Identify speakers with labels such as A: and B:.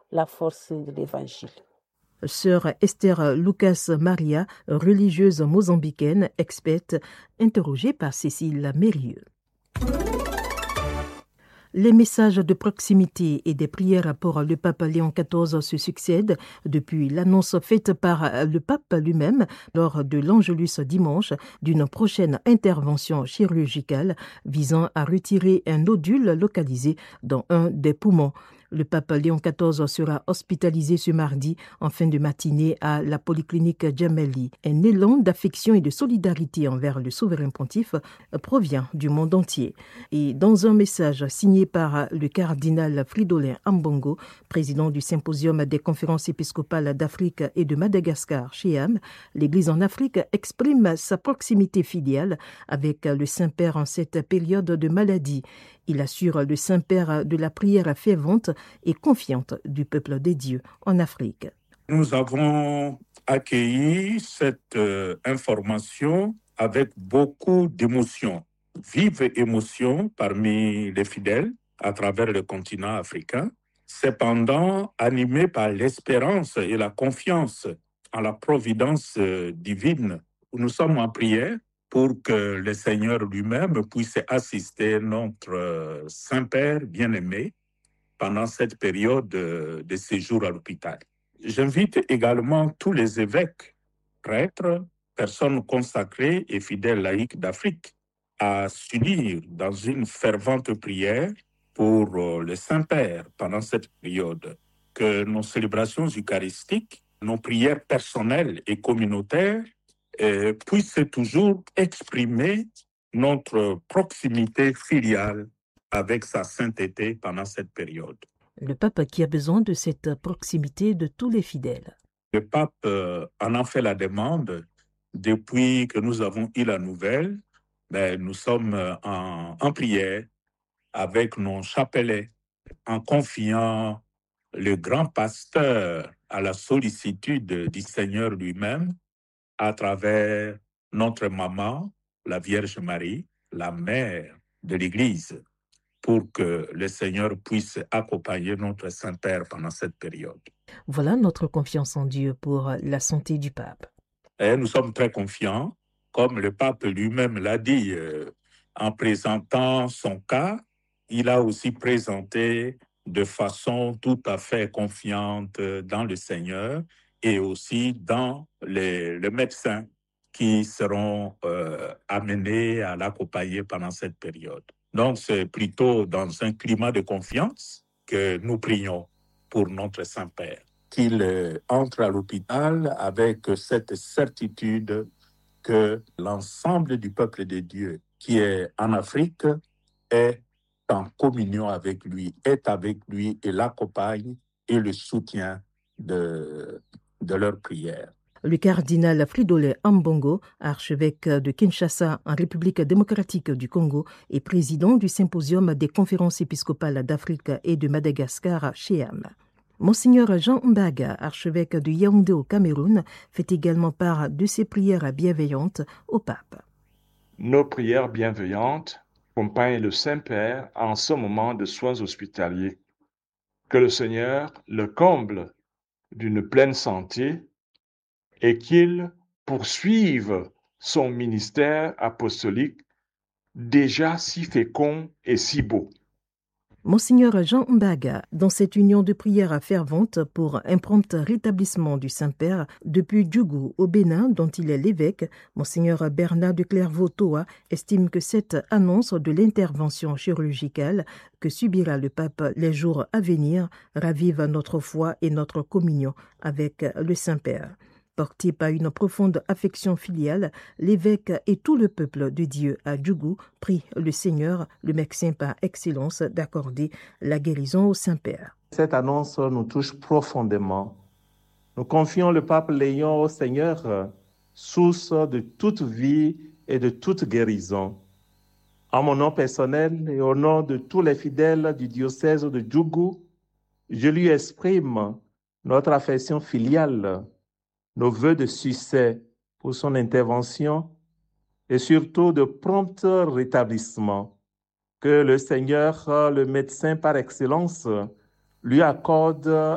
A: la force de l'Évangile.
B: Sœur Esther Lucas Maria, religieuse mozambicaine, experte, interrogée par Cécile Mérieux. Les messages de proximité et des prières pour le pape Léon XIV se succèdent depuis l'annonce faite par le pape lui-même lors de l'Angelus dimanche d'une prochaine intervention chirurgicale visant à retirer un nodule localisé dans un des poumons. Le pape Léon XIV sera hospitalisé ce mardi en fin de matinée à la polyclinique Gemelli. Un élan d'affection et de solidarité envers le souverain pontife provient du monde entier. Et dans un message signé par le cardinal Fridolin Ambongo, président du Symposium des conférences épiscopales d'Afrique et de Madagascar, CHEAM, l'Église en Afrique exprime sa proximité filiale avec le Saint-Père en cette période de maladie. Il assure le Saint-Père de la prière fervente et confiante du peuple des dieux en Afrique.
C: Nous avons accueilli cette information avec beaucoup d'émotion, vive émotion parmi les fidèles à travers le continent africain, cependant animés par l'espérance et la confiance en la providence divine. Nous sommes en prière pour que le Seigneur lui-même puisse assister notre Saint-Père bien-aimé pendant cette période de séjour à l'hôpital. J'invite également tous les évêques, prêtres, personnes consacrées et fidèles laïcs d'Afrique à s'unir dans une fervente prière pour le Saint-Père pendant cette période. Que nos célébrations eucharistiques, nos prières personnelles et communautaires puissent toujours exprimer notre proximité filiale avec sa sainteté pendant cette période.
B: Le pape qui a besoin de cette proximité de tous les fidèles.
C: Le pape en a fait la demande depuis que nous avons eu la nouvelle. Nous sommes en prière avec nos chapelets, en confiant le grand pasteur à la sollicitude du Seigneur lui-même à travers notre maman, la Vierge Marie, la mère de l'Église, pour que le Seigneur puisse accompagner notre Saint-Père pendant cette période.
B: Voilà notre confiance en Dieu pour la santé du pape.
C: Et nous sommes très confiants, comme le pape lui-même l'a dit en présentant son cas, il a aussi présenté de façon tout à fait confiante dans le Seigneur et aussi dans les médecins qui seront amenés à l'accompagner pendant cette période. Donc, c'est plutôt dans un climat de confiance que nous prions pour notre Saint-Père, qu'il entre à l'hôpital avec cette certitude que l'ensemble du peuple de Dieu qui est en Afrique est en communion avec lui, est avec lui et l'accompagne et le soutient de leurs prières.
B: Le cardinal Fridolin Ambongo, archevêque de Kinshasa en République démocratique du Congo et président du Symposium des conférences épiscopales d'Afrique et de Madagascar, CHEAM. Monseigneur Jean Mbaga, archevêque de Yaoundé au Cameroun, fait également part de ses prières bienveillantes au pape.
D: Nos prières bienveillantes accompagnent le Saint-Père en ce moment de soins hospitaliers. Que le Seigneur le comble d'une pleine santé et qu'il poursuive son ministère apostolique déjà si fécond et si beau.
B: Monseigneur Jean Mbaga, dans cette union de prière fervente pour un prompt rétablissement du Saint-Père depuis Djougou au Bénin, dont il est l'évêque, Monseigneur Bernard de Clairvaux-Toa estime que cette annonce de l'intervention chirurgicale que subira le pape les jours à venir ravive notre foi et notre communion avec le Saint-Père. Porté par une profonde affection filiale, l'évêque et tout le peuple de Dieu à Djougou prient le Seigneur, le médecin par excellence, d'accorder la guérison au Saint-Père.
E: Cette annonce nous touche profondément. Nous confions le pape Léon au Seigneur, source de toute vie et de toute guérison. En mon nom personnel et au nom de tous les fidèles du diocèse de Djougou, je lui exprime notre affection filiale, nos vœux de succès pour son intervention et surtout de prompt rétablissement. Que le Seigneur, le médecin par excellence, lui accorde